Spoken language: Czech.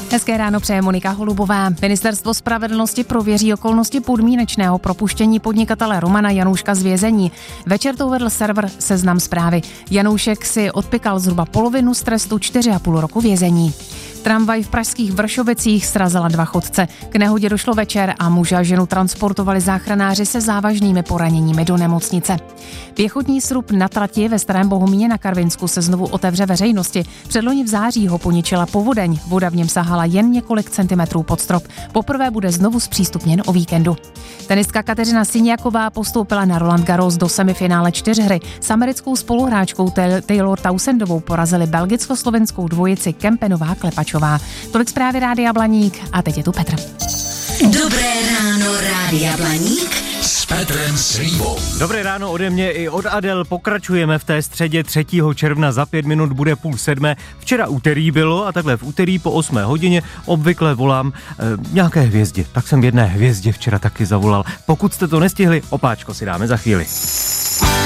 Hezké ráno přeje Monika Holubová. Ministerstvo spravedlnosti prověří okolnosti podmínečného propuštění podnikatele Romana Janouška z vězení. Večer to uvedl server Seznam Zprávy. Janoušek si odpykal zhruba polovinu z trestu 4,5 roku vězení. Tramvaj v pražských Vršovicích srazila 2 chodce. K nehodě došlo večer a muže a ženu transportovali záchranáři se závažnými poraněními do nemocnice. Pěchotní srub na trati ve Starém Bohumíně na Karvinsku se znovu otevře veřejnosti. Předloni v září ho poničila povodeň. Voda v něm sahala jen několik centimetrů pod strop. Poprvé bude znovu zpřístupněn o víkendu. Tenistka Kateřina Siniaková postoupila na Roland Garros do semifinále 4hry. S americkou spoluhráčkou Taylor Townsendovou porazili belgicko-slovenskou dvojici Kempenová-Klepačová. Tolik zprávy Rádia Blaník a teď je tu Petr. Dobré ráno, Rádia Blaník s Petrem Slívou. Dobré ráno ode mě i od Adel. Pokračujeme v té středě 3. června, za 5 minut bude 6:30. Včera úterý bylo a takhle v úterý po 8 hodině obvykle volám nějaké hvězdě. Tak jsem v jedné hvězdě včera taky zavolal. Pokud jste to nestihli, opáčko si dáme za chvíli.